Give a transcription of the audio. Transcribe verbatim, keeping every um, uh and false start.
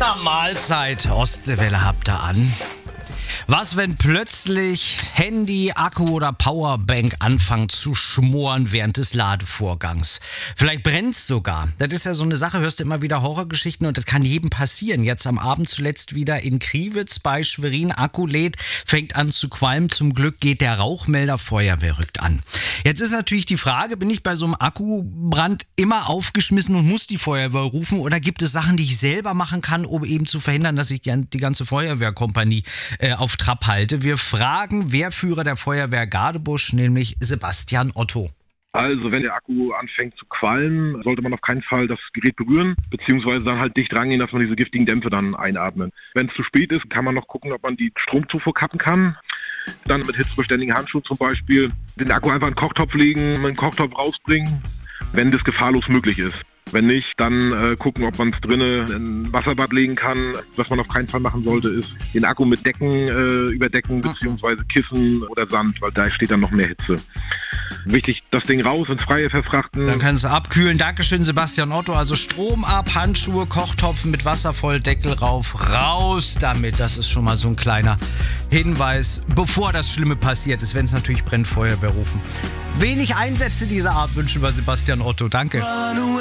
Na, Mahlzeit, Ostseewelle habt ihr an. Was, wenn plötzlich Handy, Akku oder Powerbank anfangen zu schmoren während des Ladevorgangs? Vielleicht brennt's sogar. Das ist ja so eine Sache, hörst du immer wieder Horrorgeschichten und das kann jedem passieren. Jetzt am Abend zuletzt wieder in Kriwitz bei Schwerin. Akku lädt, fängt an zu qualmen. Zum Glück geht der Rauchmelder, Feuerwehr rückt an. Jetzt ist natürlich die Frage, bin ich bei so einem Akkubrand immer aufgeschmissen und muss die Feuerwehr rufen? Oder gibt es Sachen, die ich selber machen kann, um eben zu verhindern, dass ich die ganze Feuerwehrkompanie äh, auf Trab halte? Wir fragen Wehrführer der Feuerwehr Gadebusch, nämlich Sebastian Otto. Also wenn der Akku anfängt zu qualmen, sollte man auf keinen Fall das Gerät berühren, beziehungsweise dann halt dicht rangehen, dass man diese giftigen Dämpfe dann einatmet. Wenn es zu spät ist, kann man noch gucken, ob man die Stromzufuhr kappen kann. Dann mit hitzebeständigen Handschuhen zum Beispiel den Akku einfach in den Kochtopf legen, mit dem Kochtopf rausbringen, wenn das gefahrlos möglich ist. Wenn nicht, dann äh, gucken, ob man es drinnen in ein Wasserbad legen kann. Was man auf keinen Fall machen sollte, ist den Akku mit Decken äh, überdecken, beziehungsweise Kissen oder Sand, weil da steht dann noch mehr Hitze. Wichtig, das Ding raus ins Freie verfrachten. Dann kannst du abkühlen. Dankeschön, Sebastian Otto. Also Strom ab, Handschuhe, Kochtopf mit Wasser voll, Deckel rauf, raus damit. Das ist schon mal so ein kleiner Hinweis, bevor das Schlimme passiert ist. Wenn es natürlich brennt, Feuerwehr rufen. Wenig Einsätze dieser Art wünschen wir Sebastian Otto. Danke.